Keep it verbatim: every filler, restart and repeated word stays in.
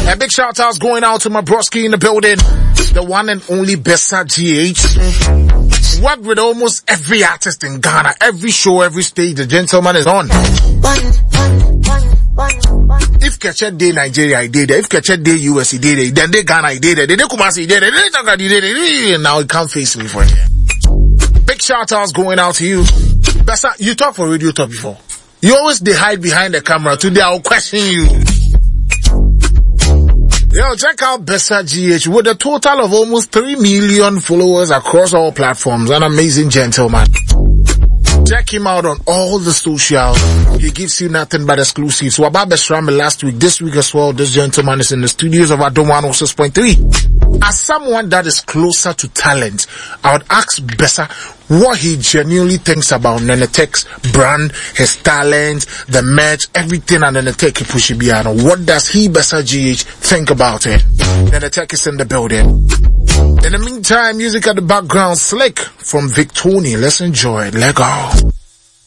A big shout out going out to my broski in the building. The one and only Bessa G H. Worked with almost every artist in Ghana. Every show, every stage, the gentleman is on. If Ketchet Day Nigeria, he did it. If Ketchet Day U S, he did it. Then they Ghana, he did it. Then they Kumasi, he did it. Then they Tonga, he did it. Now he can't face me for it. Big shout outs going out to you. Bessa, you talk for Radio Talk before. You always they hide behind the camera. Today I'll question you. Yo, check out Bessa G H with a total of almost three million followers across all platforms. An amazing gentleman. Check him out on all the socials. He gives you nothing but exclusives. So about Besrame last week, this week as well, this gentleman is in the studios of Adom one oh six point three. As someone that is closer to talent, I would ask Bessa what he genuinely thinks about Nenetech's brand, his talent, the merch, everything and Nenetech Pushibiano. What does he, Bessa G H, think about it? Nenetech is in the building. In the meantime, music at the background, Slick from Victoni. Let's enjoy it. Let go.